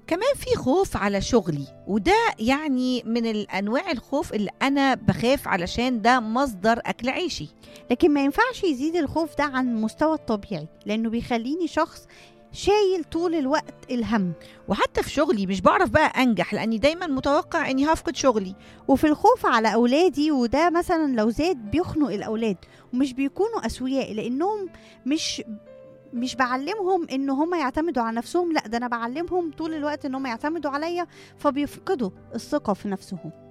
كمان في خوف على شغلي، وده يعني من الأنواع الخوف اللي أنا بخاف علشان ده مصدر أكل عيشي. لكن ما ينفعش يزيد الخوف ده عن المستوى الطبيعي، لأنه بيخليني شخص شايل طول الوقت الهم. وحتى في شغلي مش بعرف بقى أنجح، لأني دايما متوقع أني هفقد شغلي. وفي الخوف على أولادي، وده مثلا لو زاد بيخنق الأولاد، ومش بيكونوا أسوياء لأنهم مش بعلمهم ان هم يعتمدوا على نفسهم، لا ده انا بعلمهم طول الوقت ان هم يعتمدوا عليا، فبيفقدوا الثقة في نفسهم.